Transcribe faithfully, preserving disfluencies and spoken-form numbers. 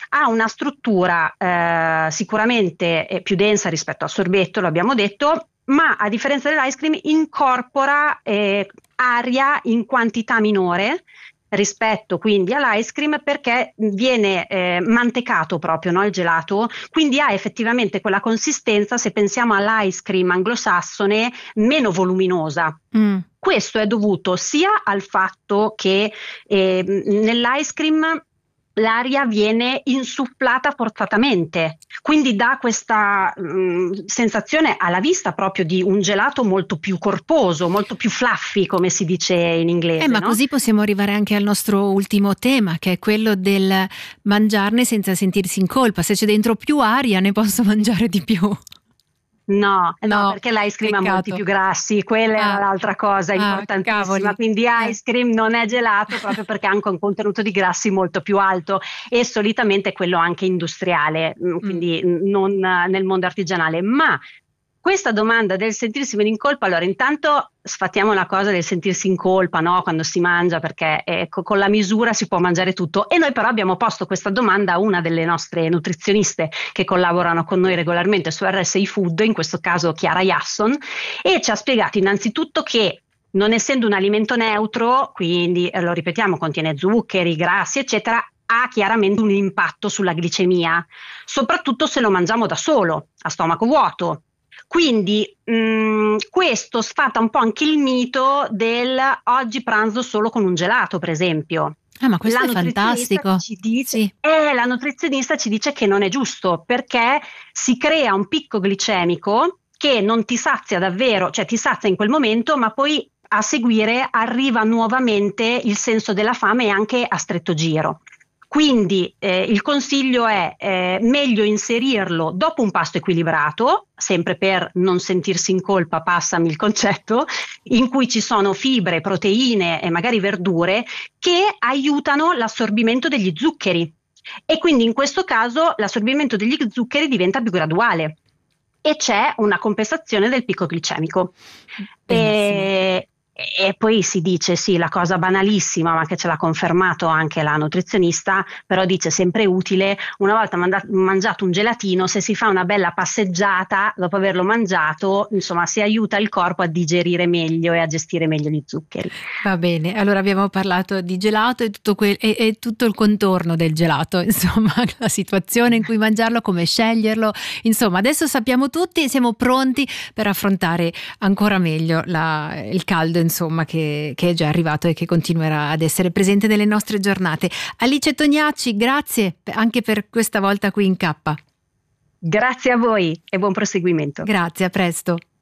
ha una struttura eh, sicuramente eh, più densa rispetto al sorbetto, lo abbiamo detto, ma a differenza dell'ice cream incorpora eh, aria in quantità minore rispetto quindi all'ice cream, perché viene eh, mantecato proprio, no, il gelato, quindi ha effettivamente quella consistenza, se pensiamo all'ice cream anglosassone, meno voluminosa. Mm. Questo è dovuto sia al fatto che eh, nell'ice cream l'aria viene insufflata forzatamente, quindi dà questa mh, sensazione alla vista proprio di un gelato molto più corposo, molto più fluffy, come si dice in inglese. Eh, ma no? così possiamo arrivare anche al nostro ultimo tema, che è quello del mangiarne senza sentirsi in colpa. Se c'è dentro più aria, ne posso mangiare di più. No, no, No, perché l'ice cream ha peccato. molti più grassi, quella Ah, era l'altra cosa ah, importantissima, cavoli. quindi Eh. ice cream non è gelato proprio perché ha anche un contenuto di grassi molto più alto e solitamente quello anche industriale, quindi Mm. non nel mondo artigianale. Ma questa domanda del sentirsi meno in colpa, allora intanto sfattiamo la cosa del sentirsi in colpa, no? Quando si mangia, perché ecco, con la misura si può mangiare tutto, e noi però abbiamo posto questa domanda a una delle nostre nutrizioniste che collaborano con noi regolarmente su R S I Food, in questo caso Chiara Jasson, e ci ha spiegato innanzitutto che non essendo un alimento neutro, quindi eh, lo ripetiamo, contiene zuccheri, grassi, eccetera, ha chiaramente un impatto sulla glicemia, soprattutto se lo mangiamo da solo, a stomaco vuoto. Quindi mh, questo sfata un po' anche il mito del oggi pranzo solo con un gelato, per esempio. Ah, ma questo La è fantastico. Ci dice, Sì. eh, la nutrizionista ci dice che non è giusto, perché si crea un picco glicemico che non ti sazia davvero, cioè ti sazia in quel momento, ma poi a seguire arriva nuovamente il senso della fame e anche a stretto giro. Quindi eh, il consiglio è eh, meglio inserirlo dopo un pasto equilibrato, sempre per non sentirsi in colpa, passami il concetto, in cui ci sono fibre, proteine e magari verdure che aiutano l'assorbimento degli zuccheri, e quindi in questo caso l'assorbimento degli zuccheri diventa più graduale e c'è una compensazione del picco glicemico. E, E poi si dice, sì, la cosa banalissima, ma che ce l'ha confermato anche la nutrizionista, però dice sempre utile, una volta manda- mangiato un gelatino, se si fa una bella passeggiata dopo averlo mangiato, insomma, si aiuta il corpo a digerire meglio e a gestire meglio gli zuccheri. Va bene, allora abbiamo parlato di gelato e tutto, que- e, e tutto il contorno del gelato, insomma, la situazione in cui mangiarlo, come sceglierlo, insomma, adesso sappiamo tutti e siamo pronti per affrontare ancora meglio la, il caldo, insomma, che, che è già arrivato e che continuerà ad essere presente nelle nostre giornate. Alice Tognacci, grazie anche per questa volta qui in K. Grazie a voi e buon proseguimento. Grazie, a presto.